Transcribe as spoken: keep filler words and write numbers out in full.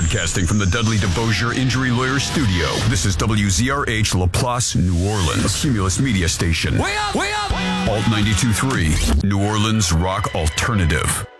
Broadcasting from the Dudley DeBosier Injury Lawyer Studio, this is W Z R H LaPlace, New Orleans, a Cumulus media station. Way up! Way up! Alt ninety-two point three, New Orleans Rock Alternative.